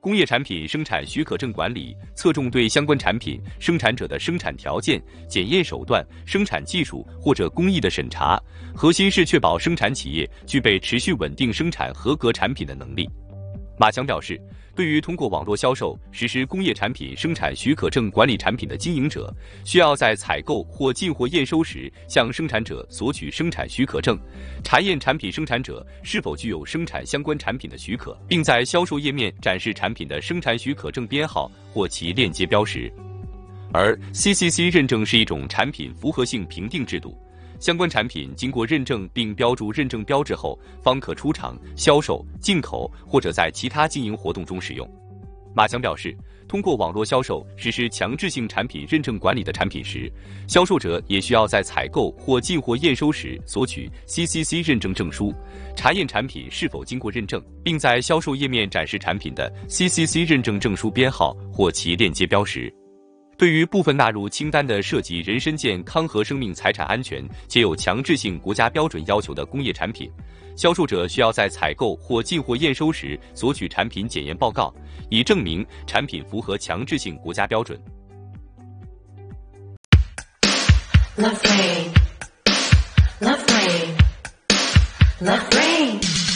工业产品生产许可证管理侧重对相关产品生产者的生产条件、检验手段、生产技术或者工艺的审查，核心是确保生产企业具备持续稳定生产合格产品的能力。马强表示，对于通过网络销售实施工业产品生产许可证管理产品的经营者，需要在采购或进货验收时向生产者索取生产许可证，查验产品生产者是否具有生产相关产品的许可，并在销售页面展示产品的生产许可证编号或其链接标识。而 CCC 认证是一种产品符合性评定制度，相关产品经过认证并标注认证标志后，方可出厂、销售、进口或者在其他经营活动中使用。马强表示，通过网络销售实施强制性产品认证管理的产品时，销售者也需要在采购或进货验收时索取 CCC 认证证书，查验产品是否经过认证，并在销售页面展示产品的 CCC 认证证书编号或其链接标识。对于部分纳入清单的涉及人身健康和生命财产安全且有强制性国家标准要求的工业产品，销售者需要在采购或进货验收时索取产品检验报告，以证明产品符合强制性国家标准。 Left brain. Left brain. Left brain.